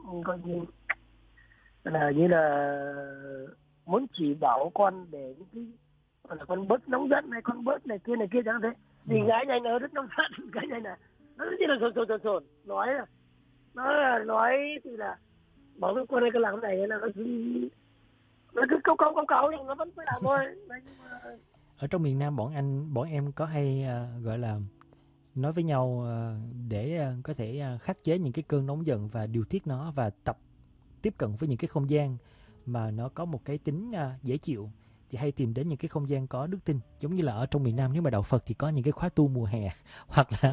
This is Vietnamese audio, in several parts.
coi như là muốn chỉ bảo con để những cái gọi là con bớt nóng giận hay con bớt này kia chẳng thế. Vì gái này nó rất nóng giận, cái này là nó rất là sồn nói thì là bảo cái con này cái làm này là nó cứ câu nhưng nó vẫn phải làm thôi. Đấy, nhưng mà... Ở trong miền Nam bọn em có hay gọi là nói với nhau để có thể khắc chế những cái cơn nóng giận và điều tiết nó, và tập tiếp cận với những cái không gian mà nó có một cái tính dễ chịu, thì hay tìm đến những cái không gian có đức tin. Giống như là ở trong miền Nam, nếu mà đạo Phật thì có những cái khóa tu mùa hè, hoặc là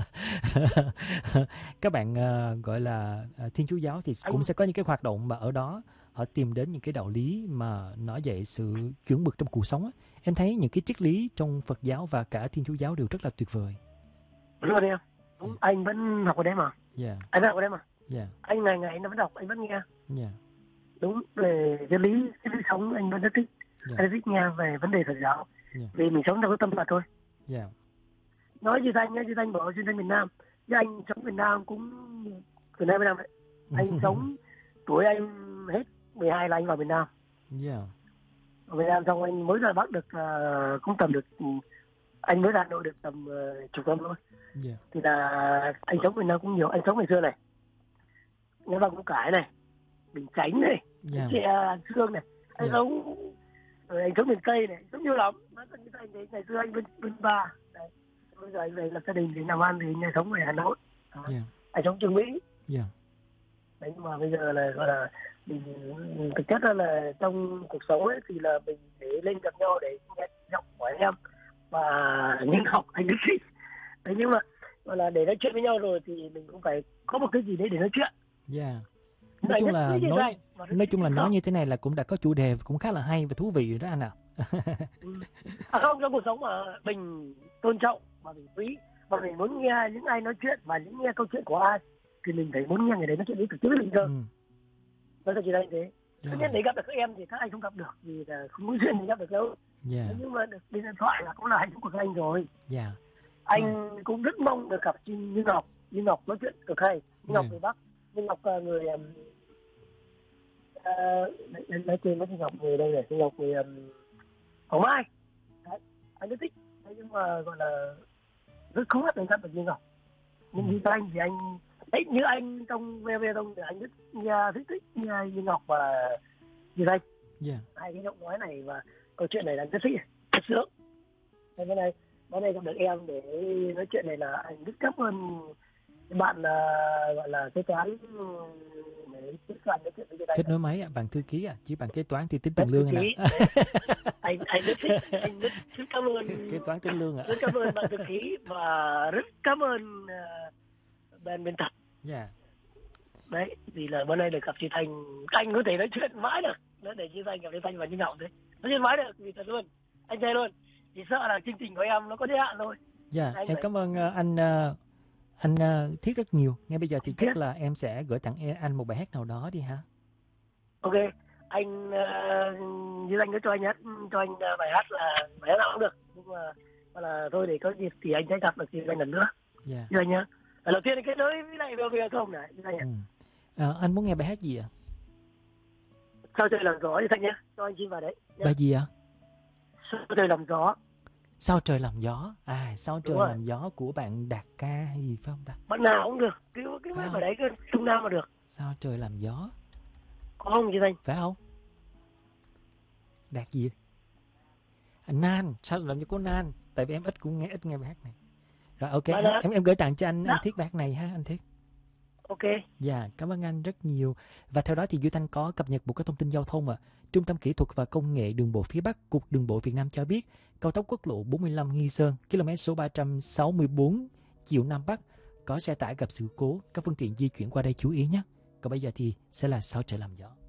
các bạn gọi là Thiên Chúa giáo thì cũng sẽ có những cái hoạt động mà ở đó họ tìm đến những cái đạo lý mà nó dạy sự chuẩn mực trong cuộc sống á. Em thấy những cái triết lý trong Phật giáo và cả Thiên Chúa giáo đều rất là tuyệt vời. Đúng rồi em. Đúng, yeah. Anh vẫn học ở đấy mà. Yeah. Anh học ở đấy mà. Yeah. Anh ngày nó vẫn đọc, anh vẫn nghe. Yeah. Đúng, về cái lý sống anh vẫn rất thích. Yeah. Anh thích nghe về vấn đề Phật giáo. Yeah. Vì mình sống trong cái tâm Phật thôi. Yeah. Nói như Thanh bảo chuyên gia miền Nam, nhưng anh sống miền Nam cũng từ nay 10 năm đấy. Anh sống tuổi anh hết 12 là anh vào miền Nam. Yeah. Ở miền Nam xong anh mới ra Bắc được cũng tầm được, anh mới ra Hà Nội được tầm chục năm thôi. Yeah. Thì là anh sống miền Nam cũng nhiều. Anh sống ngày xưa này, Ngã Ba Củ Cải này, Bình Chánh này, Yeah. An Sương này. Anh sống rồi anh sống miền Tây này, sống nhiều lắm. Nói thật như thế, anh ngày xưa anh bên Ba. Đấy. Bây giờ anh về lập gia đình thì làm ăn thì anh sống ở Hà Nội. Yeah. Anh sống Trường Mỹ. Yeah. Đấy, nhưng mà bây giờ là gọi là mình thực chất là trong cuộc sống ấy thì là mình để lên gặp nhau để nghe giọng của em và những học anh đức thích. Đấy, nhưng mà gọi là để nói chuyện với nhau rồi thì mình cũng phải có một cái gì đấy để nói chuyện. Yeah. Nói chung là nói như thế này là cũng đã có chủ đề, cũng khá là hay và thú vị rồi đó anh ạ. Không, trong cuộc sống mà mình tôn trọng và mình quý và mình muốn nghe những ai nói chuyện và những nghe câu chuyện của ai thì mình phải muốn nghe người đấy nói chuyện với trực tiếp với mình cơ. Nói thật chỉ là như thế. Tất nhiên để gặp được các em thì các anh không gặp được vì là không có duyên thì gặp được đâu. Yeah. Nhưng mà được đi điện thoại là cũng là hạnh phúc của các anh rồi. Yeah. Anh cũng rất mong được gặp Như Ngọc nói chuyện cực hay. Như Ngọc người Bắc, Như Ngọc người nói chuyện với Như Ngọc người đây này, Như Ngọc người Hồng Mai. Đấy, anh rất thích. Thế nhưng mà gọi là rất khó để gặp được Như Ngọc. Nhưng như anh thì anh đấy, như anh trong VV Tông thì anh rất thích Như Ngọc và Như Thanh. Yeah. Hai cái giọng nói này và câu chuyện này là rất thích, rất sướng. Thế bữa nay gặp được em để nói chuyện này là anh rất cảm ơn bạn gọi là kế toán để tiếp cận nói chuyện với Như Thanh. Kết nối máy ạ, bạn thư ký ạ, chứ bạn kế toán thì tính tiền lương anh ạ. Anh rất thích, anh rất cảm ơn kế toán tính lương ạ. Rất cảm ơn bạn thư ký và rất cảm ơn bên biên tập. Yeah. Đấy, vì là bữa nay được gặp chị Thành, anh có thể nói chuyện mãi được. Nói để chị Thành gặp chị Thành và Như Ngọc đấy. Nói chuyện mãi được, vì thật luôn. Anh thấy luôn. Chỉ sợ là chương trình của em nó có giới hạn thôi. Dạ, em cảm ơn anh Thiết rất nhiều. Ngay bây giờ thì chắc là em sẽ gửi tặng anh một bài hát nào đó đi ha. Ok, anh như anh có cho anh bài hát nào cũng được. Nhưng mà là thôi để có dịp thì anh sẽ gặp được chị Thành lần nữa. Dạ. Như anh nhá. Đầu tiên thì kết nối với lại VV không này, như anh ạ. Anh muốn nghe bài hát gì ạ? Sao trời làm gió như Thanh nhá, cho anh xin vào đấy. Nhá. Bài gì ạ? Sao trời làm gió. Sao trời làm gió. Sao trời làm gió của bạn Đạt Ca hay gì phải không ta? Bạn nào cũng được, cái bài đấy cái Trung Nam mà được. Sao trời làm gió. Có không chị Thanh? Phải không? Đạt gì? Nan, sao làm như có Nan? Tại vì em ít nghe bài hát này. Rồi ok, em gửi tặng cho anh Thiết bài hát này ha anh Thiết. Ok. Dạ, cảm ơn anh rất nhiều. Và theo đó thì Duy Thanh có cập nhật một cái thông tin giao thông ạ. Trung tâm Kỹ thuật và Công nghệ Đường bộ phía Bắc, Cục Đường bộ Việt Nam cho biết, cao tốc quốc lộ 45 Nghi Sơn, km số 364, chiều Nam Bắc, có xe tải gặp sự cố, các phương tiện di chuyển qua đây chú ý nhé. Còn bây giờ thì sẽ là Sao trời làm gió.